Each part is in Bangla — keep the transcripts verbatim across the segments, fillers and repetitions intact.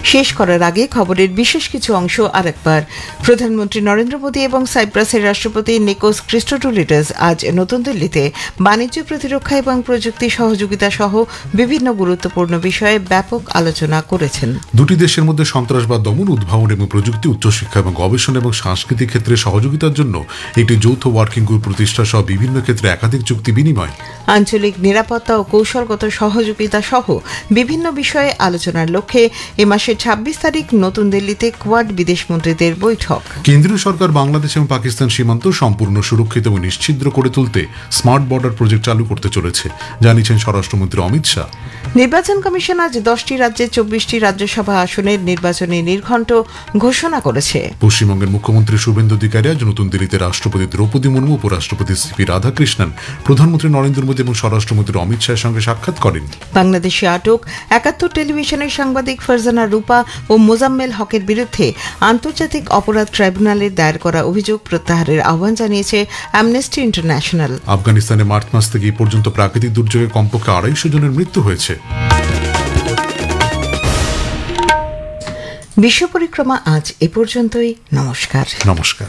শেষ করার আগে খবরের বিশেষ কিছু অংশ আরেকবার। প্রধানমন্ত্রী নরেন্দ্র মোদী এবং সাইপ্রাসের রাষ্ট্রপতি নিকোস ক্রিস্টোডুলিডাস আজ নতুন দিল্লিতে বাণিজ্য, প্রতিরক্ষা এবং প্রযুক্তি সহযোগিতা সহ বিভিন্ন গুরুত্বপূর্ণ বিষয়ে ব্যাপক আলোচনা করেছেন। দুটি দেশের মধ্যে সন্ত্রাসবাদ দমন, উদ্ভাবন এবং প্রযুক্তি, উচ্চশিক্ষা এবং গবেষণা এবং সাংস্কৃতিক ক্ষেত্রে সহযোগিতার জন্য একটি যৌথ ওয়ার্কিং গ্রুপ প্রতিষ্ঠা সহ বিভিন্ন ক্ষেত্রে একাধিক চুক্তি বিনিময়। আঞ্চলিক নিরাপত্তা ও কৌশলগত সহযোগিতা সহ বিভিন্ন বিষয়ে আলোচনার লক্ষ্যে এ মাসের ছাব্বিশ তারিখ নতুন দিল্লিতে কোয়াড বিদেশমন্ত্রীদের বৈঠক। কেন্দ্রীয় সরকার বাংলাদেশ এবং পাকিস্তান সীমান্ত সম্পূর্ণ সুরক্ষিত এবং নিশ্ছিদ্র করে তুলতে স্মার্ট বর্ডার প্রজেক্ট চালু করতে চলেছে, জানিয়েছেন স্বরাষ্ট্রমন্ত্রী অমিত শাহ। নির্বাচন কমিশন আজ দশটি রাজ্যে চব্বিশটি রাজ্যসভা আসনের নির্বাচনী নির্ঘণ্ট ঘোষণা করেছে। পশ্চিমবঙ্গের মুখ্যমন্ত্রী শুভেন্দু অধিকারী আজ নতুন দিল্লিতে রাষ্ট্রপতি দ্রৌপদী মুর্মু, উপরাষ্ট্রপতি সিপি রাধাকৃষ্ণন, প্রধানমন্ত্রী নরেন্দ্র মোদী এবং স্বরাষ্ট্রমন্ত্রী অমিত শাহের সঙ্গে সাক্ষাৎ করেন। বাংলাদেশে আটক একাত্তর টেলিভিশনের সাংবাদিক ফারজানা রূপা ও মোজাম্মেল হকের বিরুদ্ধে আন্তর্জাতিক অপরাধ ট্রাইব্যুনালের দায়ের করা অভিযোগ প্রত্যাহারের আহ্বান জানিয়েছে অ্যামনেস্টি ইন্টারন্যাশনাল। আফগানিস্তানে মার্চ মাস থেকে এই পর্যন্ত প্রাকৃতিক দুর্যোগে কমপক্ষে আড়াইশো জনের মৃত্যু হয়েছে। বিশ্ব পরিক্রমা আজ এ পর্যন্তই। নমস্কার। নমস্কার।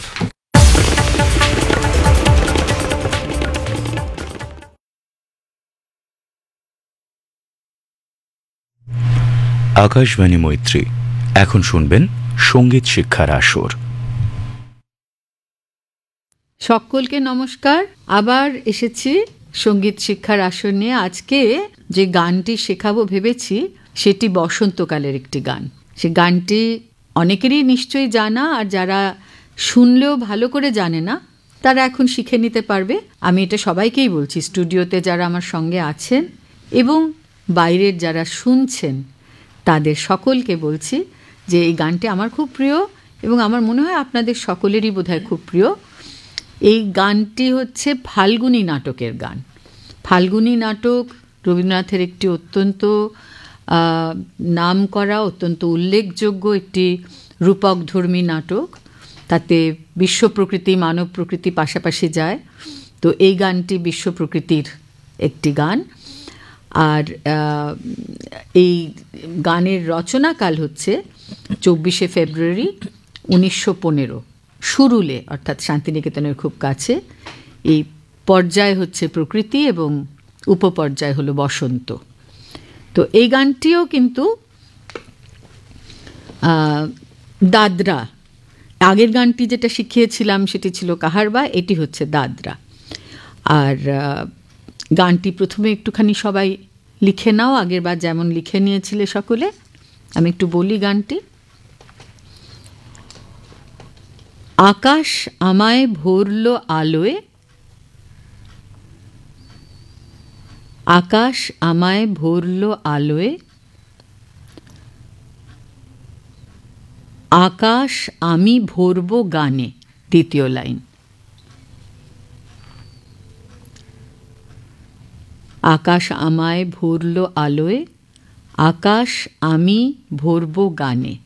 আকাশবাণী মৈত্রী, এখন শুনবেন সঙ্গীত শিক্ষার আসর। সকলকে নমস্কার। আবার এসেছি সঙ্গীত শিক্ষার আসর নিয়ে। আজকে যে গানটি শেখাবো ভেবেছি সেটি বসন্তকালের একটি গান। সে গানটি অনেকেরই নিশ্চয়ই জানা, আর যারা শুনলেও ভালো করে জানে না তারা এখন শিখে নিতে পারবে। আমি এটা সবাইকেই বলছি, স্টুডিওতে যারা আমার সঙ্গে আছেন এবং বাইরের যারা শুনছেন তাদের সকলকে বলছি যে এই গানটি আমার খুব প্রিয় এবং আমার মনে হয় আপনাদের সকলেরই বোধহয় খুব প্রিয়। এই গানটি হচ্ছে ফাল্গুনী নাটকের গান। ফাল্গুনী নাটক রবীন্দ্রনাথের একটি অত্যন্ত নাম করা, অত্যন্ত উল্লেখযোগ্য একটি রূপকধর্মী নাটক। তাতে বিশ্ব প্রকৃতি, মানব প্রকৃতি পাশাপাশি যায়। তো এই গানটি বিশ্ব প্রকৃতির একটি গান। আর এই গানের রচনাকাল হচ্ছে চব্বিশে ফেব্রুয়ারি উনিশশো পনেরো, সুরুলে, অর্থাৎ শান্তিনিকেতনের খুব কাছে। এই পর্যায় হচ্ছে প্রকৃতি এবং উপপর্যায় হলো বসন্ত। তো এই গানটিও কিন্তু দাদরা, আগের গানটি যেটা শিখিয়েছিলাম সেটি ছিল কাহারবা, এটি হচ্ছে দাদরা। আর গানটি প্রথমে একটুখানি সবাই লিখে নাও, আগের বার যেমন লিখে নিয়েছিলে সকলে। আমি একটু বলি গানটি। আকাশ আমায় ভরল আলোয়, আকাশ আমায় ভরল আলোয়, আকাশ আমি ভরব গানে। দ্বিতীয় লাইন। আকাশ আমায় ভরল আলোয়, আকাশ আমি ভরব গানে।